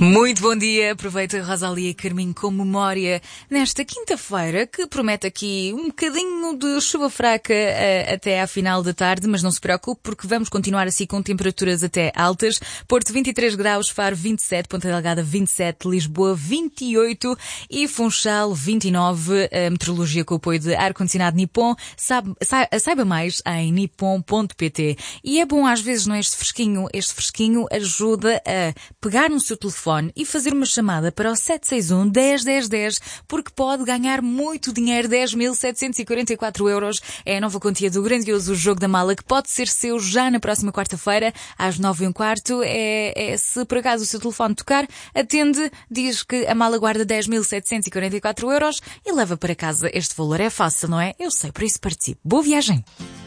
Muito bom dia, aproveita Rosalia e Carminho com memória nesta quinta-feira que promete aqui um bocadinho de chuva fraca até à final da tarde, mas não se preocupe porque vamos continuar assim com temperaturas até altas. Porto 23 graus, Faro 27, Ponta Delgada 27, Lisboa 28 e Funchal 29. A meteorologia com o apoio de ar-condicionado Nippon. Saiba mais em nippon.pt. E é bom às vezes, não é? Este fresquinho ajuda a pegar no seu telefone e fazer uma chamada para o 761 10 10 10 porque pode ganhar muito dinheiro. 10.744 euros é a nova quantia do grandioso Jogo da Mala, que pode ser seu já na próxima quarta-feira às 9h15. Se por acaso o seu telefone tocar, atende, diz que a mala guarda 10.744 euros e leva para casa este valor. É fácil, não é? Eu sei, por isso participe. Boa viagem!